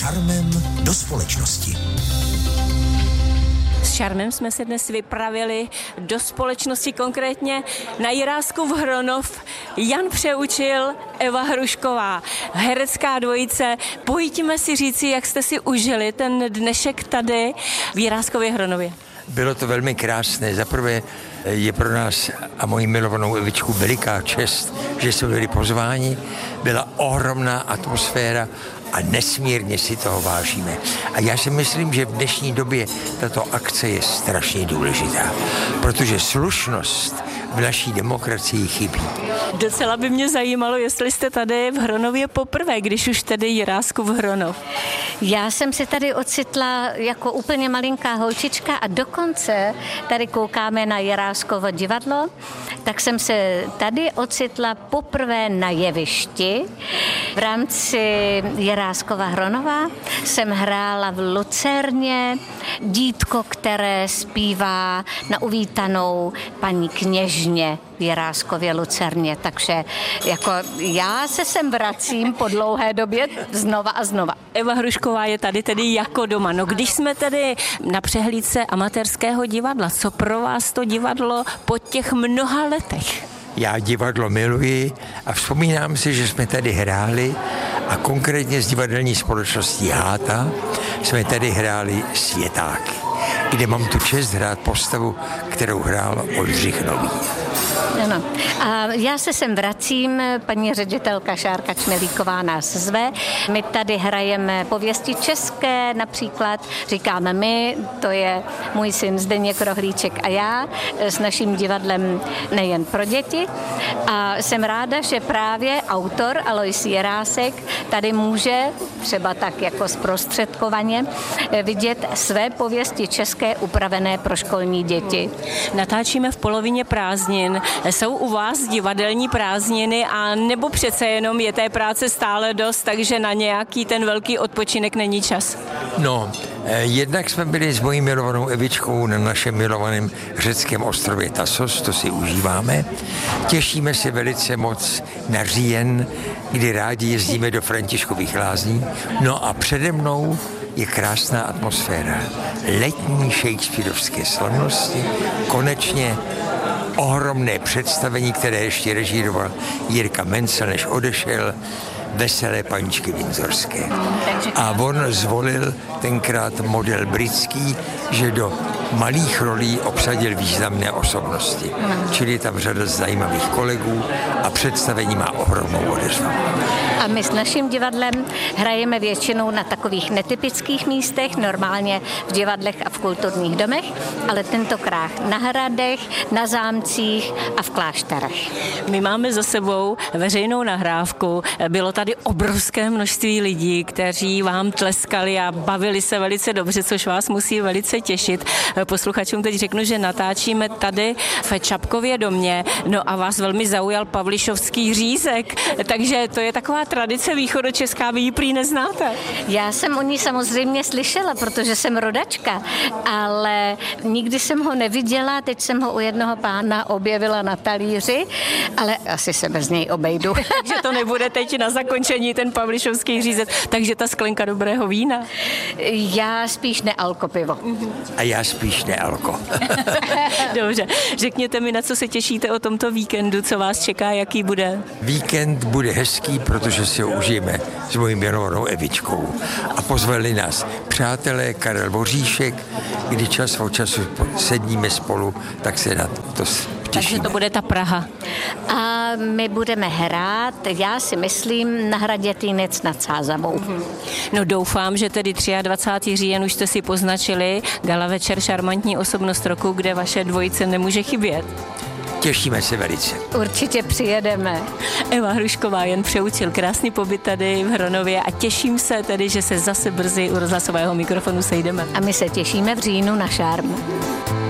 šarmem do společnosti. S šarmem jsme se dnes vypravili do společnosti, konkrétně na Jiráskův Hronov. Jan Přeučil, Eva Hrušková, herecká dvojice. Pojďme si říci, jak jste si užili ten dnešek tady v Jiráskově Hronově. Bylo to velmi krásné. Zaprvé je pro nás a moji milovanou Evičku veliká čest, že jsme byli pozváni. Byla ohromná atmosféra a nesmírně si toho vážíme. A já si myslím, že v dnešní době tato akce je strašně důležitá, protože slušnost v naší demokracii chybí. Docela by mě zajímalo, jestli jste tady v Hronově poprvé, když už tedy Jiráskův Hronov. Já jsem se tady ocitla jako úplně malinká holčička a dokonce tady koukáme na Jiráskovo divadlo, tak jsem se tady ocitla poprvé na jevišti. V rámci Jiráskova Hronova jsem hrála v Lucerně dítko, které zpívá na uvítanou paní kněžně v Jiráskově Lucerně, takže jako já se sem vracím po dlouhé době znova a znova. Eva Hrušková je tady tedy jako doma. No když jsme tedy na přehlídce amatérského divadla, co pro vás to divadlo po těch mnoha letech? Já divadlo miluji a vzpomínám si, že jsme tady hráli a konkrétně s divadelní společností Háta jsme tady hráli Světáky, kde mám tu čest hrát postavu, kterou hrál Oldřich Nový. Ano. A já se sem vracím, paní ředitelka Šárka Čmelíková nás zve. My tady hrajeme pověsti české, například říkáme my, to je můj syn Zdeněk Rohlíček a já s naším divadlem Nejen pro děti. A jsem ráda, že právě autor Alois Jirásek tady může třeba tak jako zprostředkovaně vidět své pověsti české upravené pro školní děti. Natáčíme v polovině prázdnin. Jsou u vás divadelní prázdniny a nebo přece jenom je té práce stále dost, takže na nějaký ten velký odpočinek není čas? No, jednak jsme byli s mojí milovanou Evičkou na našem milovaném řeckém ostrově Tasos, to si užíváme. Těšíme se velice moc na říjen, kdy rádi jezdíme do Františkových Lázní. No a přede mnou je krásná atmosféra. Letní shakespearovské slavnosti, konečně ohromné představení, které ještě režíroval Jirka Mencel, než odešel, Veselé paničky Windsorské. A on zvolil tenkrát model britský, že do malých rolí obsadil významné osobnosti. Čili je tam řada zajímavých kolegů a představení má ohromnou odezvu. A my s naším divadlem hrajeme většinou na takových netypických místech, normálně v divadlech a v kulturních domech, ale tentokrát na hradech, na zámcích a v klášterech. My máme za sebou veřejnou nahrávku. Bylo tady obrovské množství lidí, kteří vám tleskali a bavili se velice dobře, což vás musí velice těšit. Posluchačům teď řeknu, že natáčíme tady v Čapkově domě, no a vás velmi zaujal pavlišovský řízek, takže to je taková tradice východočeská, vy ji prý neznáte. Já jsem o ní samozřejmě slyšela, protože jsem rodačka, ale nikdy jsem ho neviděla, teď jsem ho u jednoho pána objevila na talíři, ale asi se bez něj obejdu. Takže to nebude teď na zakončení ten pavlišovský řízek, takže ta sklenka dobrého vína. Já spíš nealko pivo. A já spíš nealko. Dobře, řekněte mi, na co se těšíte o tomto víkendu, co vás čeká, jaký bude? Víkend bude hezký, protože si ho užijeme s mojí milovanou Evičkou. A pozvali nás přátelé Karel Voříšek, kdy čas od času sedíme spolu, tak se na to těšíme. Takže to bude ta Praha. A my budeme hrát, já si myslím, na hradě Týnec nad Sázavou. No doufám, že tedy 23. říjen už jste si poznačili gala večer Šarmantní osobnost roku, kde vaše dvojice nemůže chybět. Těšíme se velice. Určitě přijedeme. Eva Hrušková, Jan Přeučil, krásný pobyt tady v Hronově a těším se tedy, že se zase brzy u rozhlasového mikrofonu sejdeme. A my se těšíme v říjnu na Šarm.